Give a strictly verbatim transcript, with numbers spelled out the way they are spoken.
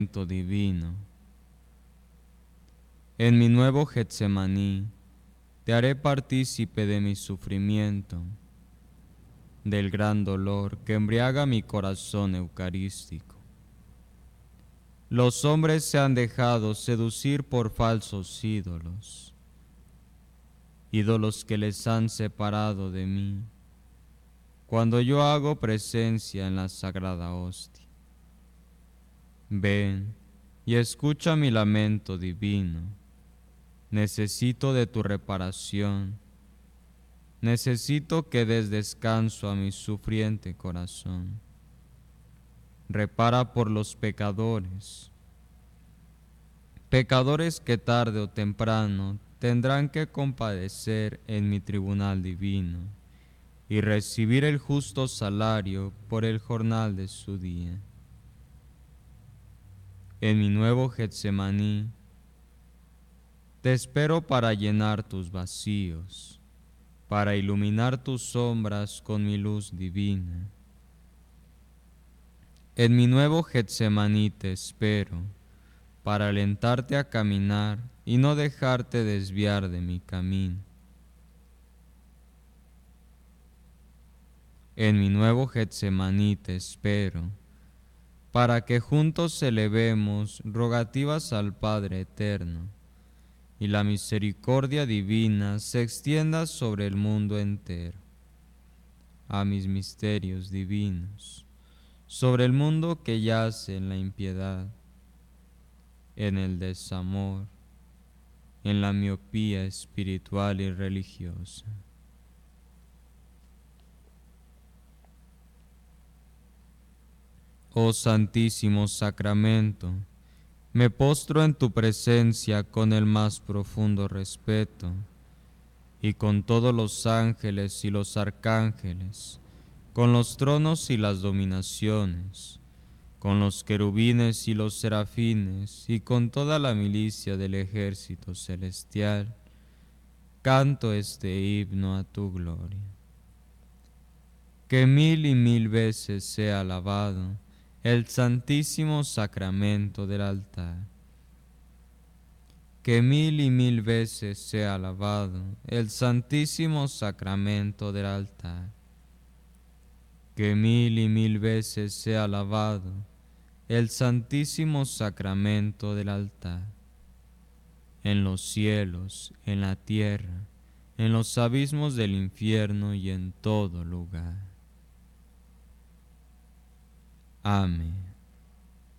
divino. En mi nuevo Getsemaní te haré partícipe de mi sufrimiento, del gran dolor que embriaga mi corazón eucarístico. Los hombres se han dejado seducir por falsos ídolos, ídolos que les han separado de mí, cuando yo hago presencia en la sagrada hostia. Ven y escucha mi lamento divino. Necesito de tu reparación. Necesito que des descanso a mi sufriente corazón. Repara por los pecadores, pecadores que tarde o temprano tendrán que compadecer en mi tribunal divino y recibir el justo salario por el jornal de su día. En mi nuevo Getsemaní te espero para llenar tus vacíos, para iluminar tus sombras con mi luz divina. En mi nuevo Getsemaní te espero, para alentarte a caminar y no dejarte desviar de mi camino. En mi nuevo Getsemaní te espero, para que juntos elevemos rogativas al Padre Eterno, y la misericordia divina se extienda sobre el mundo entero. A mis misterios divinos, sobre el mundo que yace en la impiedad, en el desamor, en la miopía espiritual y religiosa. Oh Santísimo Sacramento, me postro en tu presencia con el más profundo respeto, y con todos los ángeles y los arcángeles, con los tronos y las dominaciones, con los querubines y los serafines, y con toda la milicia del ejército celestial, canto este himno a tu gloria. Que mil y mil veces sea alabado el santísimo sacramento del altar. Que mil y mil veces sea alabado el santísimo sacramento del altar. Que mil y mil veces sea alabado el santísimo sacramento del altar. En los cielos, en la tierra, en los abismos del infierno y en todo lugar. Amén.